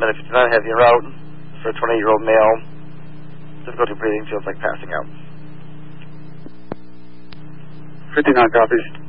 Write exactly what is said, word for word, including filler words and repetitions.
nine fifty-nine, heavy en route for a twenty-eight-year-old male. Difficulty breathing, feels like passing out. fifty-nine copies.